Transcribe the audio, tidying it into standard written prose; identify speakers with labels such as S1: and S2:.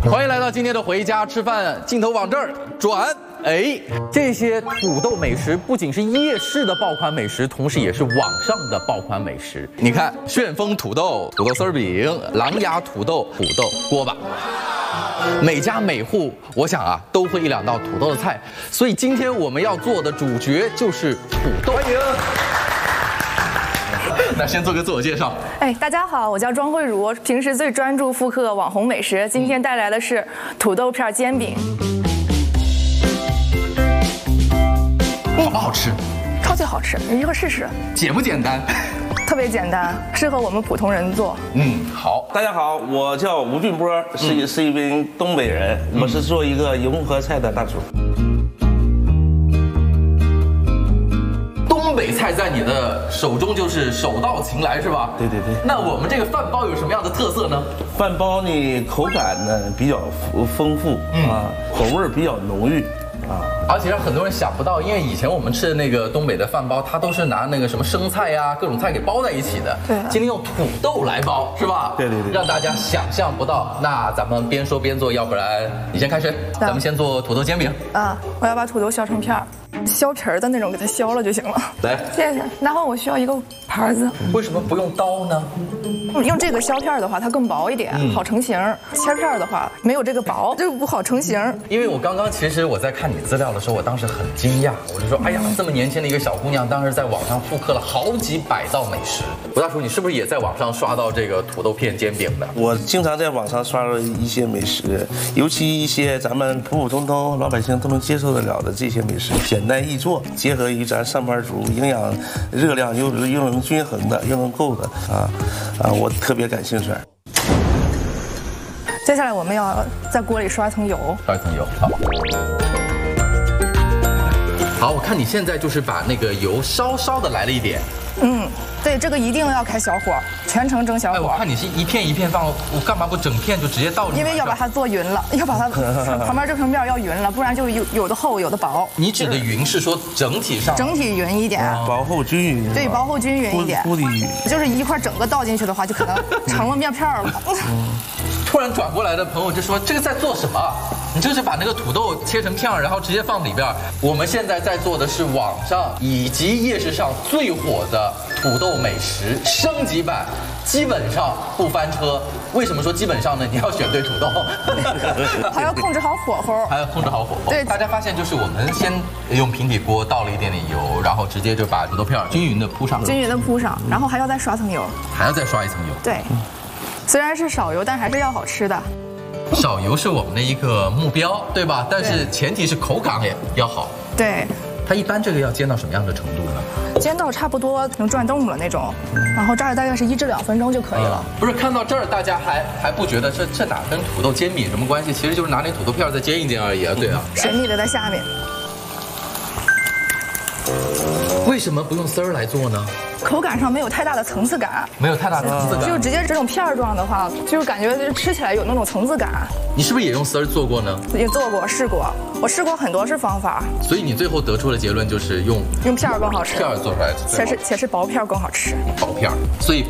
S1: 欢迎来到今天的回家吃饭，镜头往这儿转。哎，这些土豆美食不仅是夜市的爆款美食，同时也是网上的爆款美食。你看，旋风土豆、土豆丝儿饼、狼牙土豆、土豆锅巴，每家每户，我想啊，都会一两道土豆的菜。所以今天我们要做的主角就是土豆。欢迎。那先做个自我介绍。
S2: 大家好，我叫庄慧茹，平时最专注复刻网红美食，今天带来的是土豆片煎饼。
S1: 好不好吃？
S2: 超级好吃，你一会儿试试。
S1: 简不简单？
S2: 特别简单，适合我们普通人做。
S1: 好。
S3: 大家好，我叫吴俊波，是一名东北人，我是做一个融合菜的大厨。
S1: 东北菜在你的手中就是手到擒来，是吧？
S3: 对对对。
S1: 那我们这个饭包有什么样的特色呢？
S3: 饭包呢，口感呢比较丰富口味比较浓郁
S1: 而且让很多人想不到，因为以前我们吃的那个东北的饭包，它都是拿那个什么生菜呀、各种菜给包在一起的。
S2: 对。
S1: 今天用土豆来包，是吧？
S3: 对对对。
S1: 让大家想象不到。那咱们边说边做，要不然你先开始，咱们先做土豆煎饼。
S2: 我要把土豆削成片儿。削皮儿的那种，给它削了就行了。
S1: 来，
S2: 谢谢。然后我需要一个盘子。
S1: 为什么不用刀呢？
S2: 用这个削片的话，它更薄一点，好成型。切片的话，没有这个薄，就不好成型。
S1: 因为我刚刚其实我在看你资料的时候，我当时很惊讶，我就说，哎呀，这么年轻的一个小姑娘，当时在网上复刻了好几百道美食。吴大厨，你是不是也在网上刷到这个土豆片煎饼的？
S3: 我经常在网上刷到一些美食，尤其一些咱们普普通通老百姓都能接受得了的这些美食，简单易做，结合于咱上班族营养热量又能均衡的，又能够的我特别感兴趣。
S2: 接下来我们要在锅里刷一层油，
S1: 刷一层油，好，我看你现在就是把那个油稍的来了一点。
S2: 对，这个一定要开小火，全程蒸小火。
S1: 我看你是一片一片放，我干嘛不整片就直接倒进去？
S2: 因为要把它做匀了，要把它旁边这层面要匀了，不然就有的厚有的薄。
S1: 你指的匀是说整体上？
S2: 整体匀一点，
S3: 薄厚均匀。
S2: 对，薄厚均匀一点。
S3: 铺底匀。就是
S2: 一块整个倒进去的话，就可能成了面片了。
S1: 突然转过来的朋友就说：“这个在做什么？你就是把那个土豆切成片，然后直接放里边。”我们现在在做的是网上以及夜市上最火的土豆美食升级版，基本上不翻车。为什么说基本上呢？你要选对土豆，
S2: 还要控制好火候，
S1: 还要控制好火候。
S2: 对，
S1: 大家发现就是我们先用平底锅倒了一点点油，然后直接就把土豆片均匀的铺上，
S2: 然后还要再刷层油，
S1: 还要再刷一层油。
S2: 对。虽然是少油，但还是要好吃的。
S1: 少油是我们的一个目标，对吧？但是前提是口感也要好。
S2: 对。
S1: 它一般这个要煎到什么样的程度呢？
S2: 煎到差不多能转动了那种，然后炸大概是1至2分钟就可以了。
S1: 不是，看到这儿大家还不觉得这哪跟土豆煎饼什么关系？其实就是拿那土豆片再煎一煎而已啊。对啊。
S2: 神秘的在下面。
S1: 为什么不用丝儿来做呢？
S2: 口感上没有太大的层次感，
S1: 没有太大的层次感，
S2: 就直接这种片儿状的话，就是感觉吃起来有那种层次感。
S1: 你是不是也用丝儿做过呢？
S2: 也做过，试过，我试过很多式方法。
S1: 所以你最后得出的结论就是用
S2: 片儿更好吃，
S1: 片儿做出来，
S2: 且是薄片更好吃，
S1: 薄片，所以